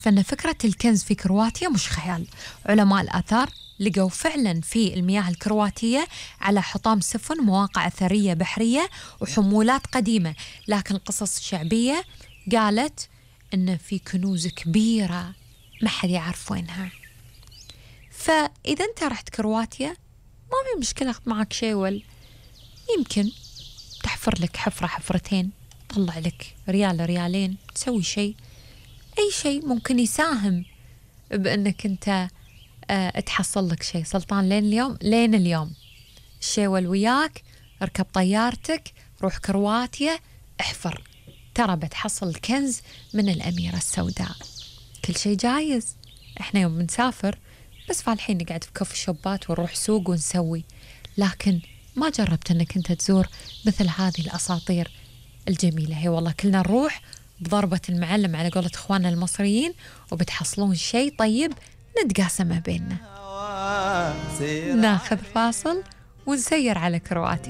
فإن فكرة الكنز في كرواتيا مش خيال. علماء الآثار لقوا فعلا في المياه الكرواتية على حطام سفن، مواقع أثرية بحرية وحمولات قديمة. لكن القصص الشعبية قالت إن في كنوز كبيرة ما حد يعرف وينها. فإذا أنت رحت كرواتيا ما في مشكلة أخذ معك شيول، يمكن تحفر لك حفرة حفرتين، طلع لك ريال ريالين، تسوي شيء، أي شيء ممكن يساهم بأنك أنت تحصل لك شيء. سلطان لين اليوم الشيول وياك، اركب طيارتك، روح كرواتيا، احفر، ترى بتحصل الكنز من الأميرة السوداء. كل شيء جايز. احنا يوم بنسافر بس فالحين نقعد في كوفي شوبات ونروح سوق ونسوي، لكن ما جربت انك انت تزور مثل هذه الأساطير الجميلة. هي والله كلنا نروح بضربة المعلم على قولة اخواننا المصريين، وبتحصلون شيء طيب نتقاسمه بيننا. ناخذ فاصل ونسير على كرواتيا.